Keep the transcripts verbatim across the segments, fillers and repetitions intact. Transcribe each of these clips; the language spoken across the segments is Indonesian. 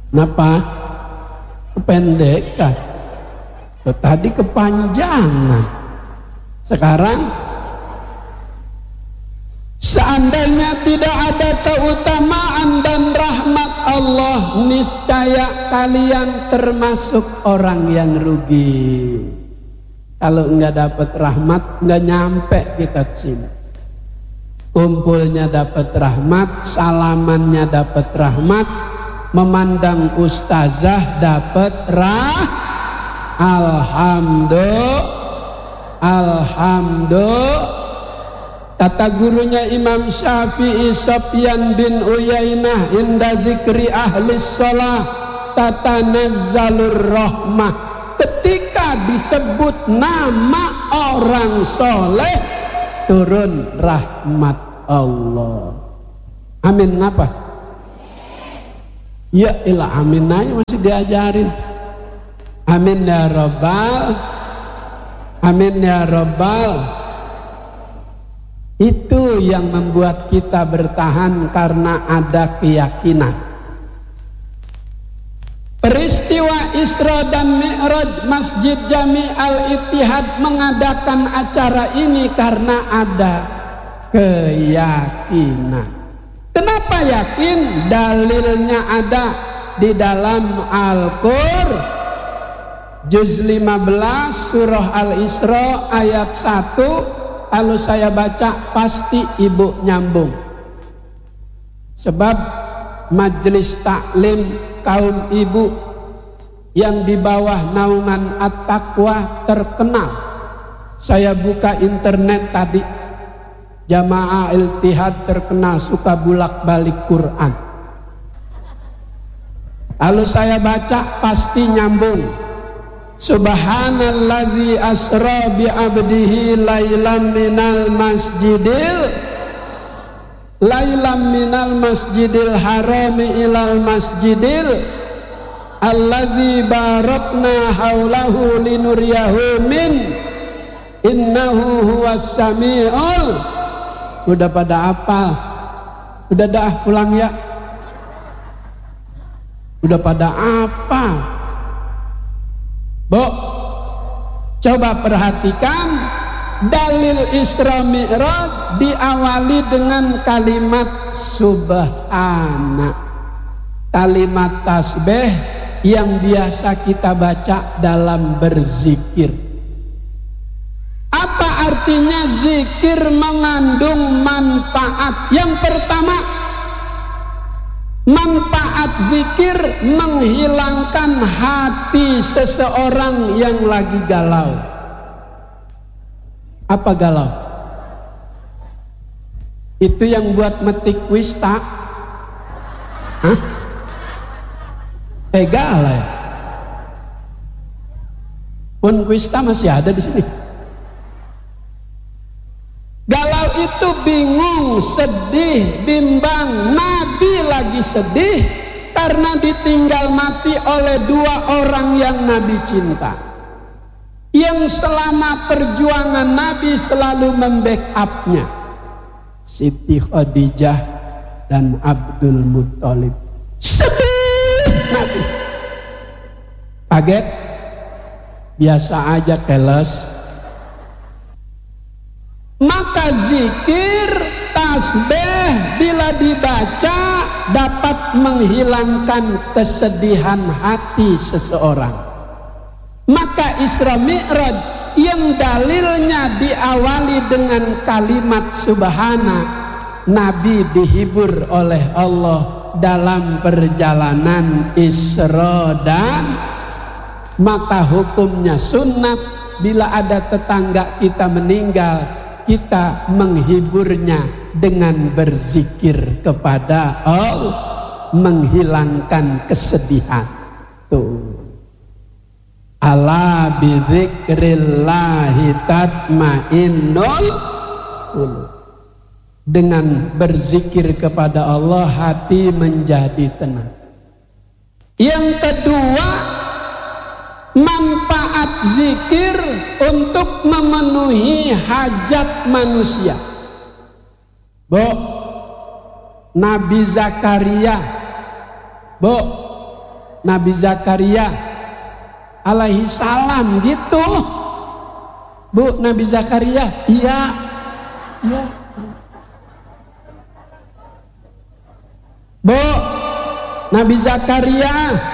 Kenapa? Kependekan. Tadi kepanjangan. Sekarang seandainya tidak ada keutamaan dan rahmat Allah, niscaya kalian termasuk orang yang rugi. Kalau enggak dapat rahmat, enggak nyampe kita ke sini. Kumpulnya dapat rahmat, salamannya dapat rahmat, memandang ustazah dapat rah. Alhamdulillah, alhamdulillah. Kata gurunya Imam Syafi'i, Sufyan bin Uyainah, inda dzikri ahli shalah tatanazzalur rahmah. Ketika disebut nama orang soleh, turun rahmat Allah. Amin apa? Ya ilah amin aja masih diajarin. Amin ya Rabbal, amin ya Rabbal. Itu yang membuat kita bertahan karena ada keyakinan. Peristiwa Isra dan Mi'raj, Masjid Jami Al-Ittihad mengadakan acara ini karena ada keyakinan. Kenapa yakin? Dalilnya ada di dalam Al-Qur'an. Juz lima belas surah Al-Isra ayat satu. Kalau saya baca pasti ibu nyambung. Sebab majelis taklim kaum ibu yang di bawah naungan At-Taqwa terkenal. Saya buka internet tadi, Jamaah Iltihad terkenal suka bulak-balik Quran. Lalu saya baca pasti nyambung. Subhanalladzi asra bi abdihi lailam minal masjidil lailam minal masjidil harami ilal masjidil alladzi barakna haulahu linuriyahu min innahu huwas samiul. Udah pada hafal? Udah dah pulang ya? Udah pada apa? Bu, coba perhatikan dalil Isra Mi'raj diawali dengan kalimat subhana, kalimat tasbih yang biasa kita baca dalam berzikir. Apa artinya zikir mengandung manfaat? Yang pertama, manfaat zikir menghilangkan hati seseorang yang lagi galau. Apa galau? Itu yang buat metik wista. Hah? Eh galau ya? Pun wista masih ada di sini. Galau itu bingung, sedih, bimbang. Nabi lagi sedih karena ditinggal mati oleh dua orang yang Nabi cinta, yang selama perjuangan Nabi selalu membackupnya, Siti Khadijah dan Abdul Muthalib. Sedih Nabi. Kaget? Biasa aja keles. Maka zikir, tasbih bila dibaca dapat menghilangkan kesedihan hati seseorang. Maka Isra Mi'raj yang dalilnya diawali dengan kalimat subhana, Nabi dihibur oleh Allah dalam perjalanan Isra dan maka hukumnya sunnat bila ada tetangga kita meninggal, kita menghiburnya dengan berzikir kepada Allah, menghilangkan kesedihan. Tuh. Ala bidzikrillahi tatmainnul qulub. Dengan berzikir kepada Allah hati menjadi tenang. Yang kedua, manfaat zikir untuk memenuhi hajat manusia. Bu, Nabi Zakaria, bu, Nabi Zakaria alaihi salam gitu. Bu, Nabi Zakaria, iya, iya. Bu, Nabi Zakaria,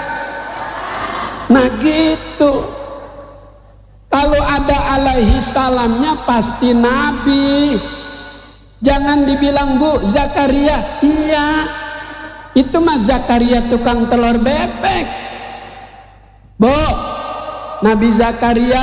nah gitu. Kalau ada alaihi salamnya pasti Nabi. Jangan dibilang Bu Zakaria, iya. Itu mah Zakaria tukang telur bebek. Bu, Nabi Zakaria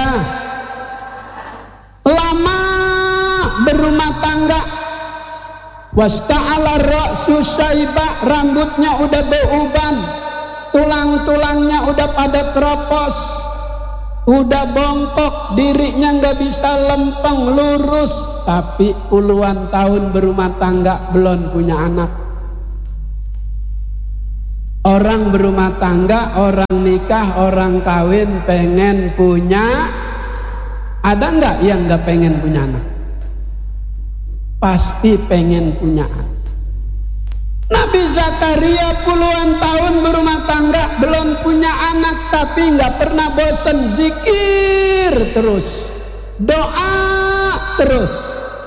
lama berumah tangga. Wasta'ala ra'su syaiba, rambutnya udah beruban, tulang-tulangnya udah pada keropos, udah bongkok, dirinya nggak bisa lempeng lurus, tapi puluhan tahun berumah tangga belum punya anak. Orang berumah tangga, orang nikah, orang kawin pengen punya. Ada nggak yang nggak pengen punya anak? Pasti pengen punya anak. Nabi Zakaria puluhan tahun berumah tangga belum punya anak, tapi nggak pernah bosan zikir terus, doa terus.